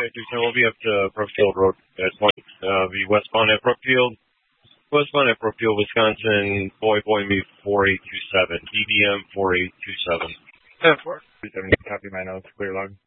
2210 will be up to Brookfield Road at the westbound at Brookfield. Westbound at Brookfield, Wisconsin, boy me 4827, DDM 4827. 10-4. 370, copy my notes, clear log.